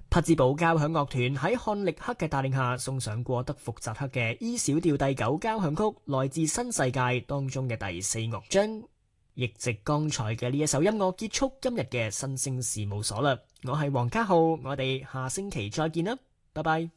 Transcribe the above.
匹茲堡交響樂團喺漢力克嘅帶領下，送上過德伏扎克嘅 E 小調第9交響曲，來自新世界當中嘅第4樂章。亦藉剛才嘅呢一首音樂結束今日嘅新星事務所啦。我係黃家浩，我哋下星期再見啦，拜拜。